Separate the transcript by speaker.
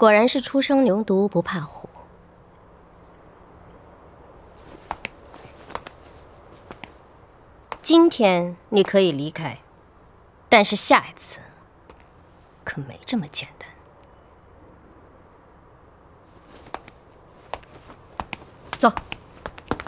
Speaker 1: 果然是初生牛犊不怕虎。今天你可以离开，但是下一次可没这么简单。